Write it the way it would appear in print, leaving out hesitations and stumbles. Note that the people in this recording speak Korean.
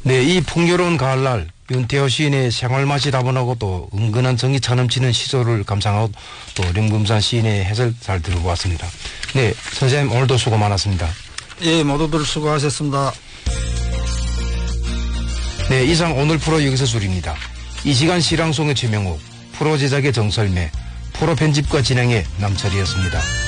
네, 이 풍요로운 가을날 윤태호 시인의 생활맛이 다분하고 또 은근한 정이 차 넘치는 시조를 감상하고 또 령금산 시인의 해설 잘 들고 왔습니다. 네, 선생님 오늘도 수고 많았습니다. 예, 모두들 수고하셨습니다. 네, 이상 오늘 프로 여기서 줄입니다. 이 시간 시랑송의 최명욱, 프로 제작의 정설매, 프로 편집과 진행의 남철이었습니다.